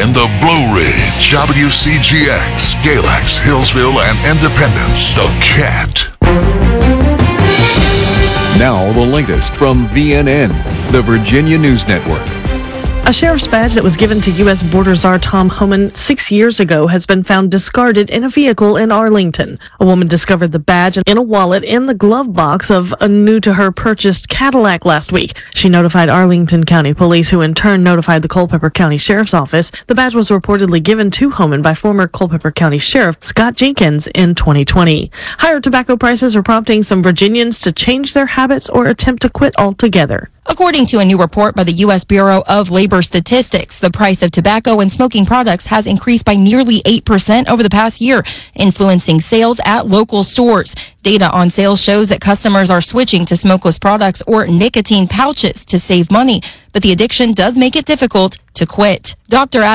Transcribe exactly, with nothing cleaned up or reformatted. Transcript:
in the Blue Ridge, W C G X, Galax, Hillsville, and Independence, The Cat. Now the latest from V N N, the Virginia News Network. A sheriff's badge that was given to U S Border Czar Tom Homan six years ago has been found discarded in a vehicle in Arlington. A woman discovered the badge in a wallet in the glove box of a new-to-her purchased Cadillac last week. She notified Arlington County Police, who in turn notified the Culpeper County Sheriff's Office. The badge was reportedly given to Homan by former Culpeper County Sheriff Scott Jenkins in twenty twenty. Higher tobacco prices are prompting some Virginians to change their habits or attempt to quit altogether. According to a new report by the U S Bureau of Labor Statistics, the price of tobacco and smoking products has increased by nearly eight percent over the past year, influencing sales at local stores. Data on sales shows that customers are switching to smokeless products or nicotine pouches to save money, but the addiction does make it difficult to quit. Doctor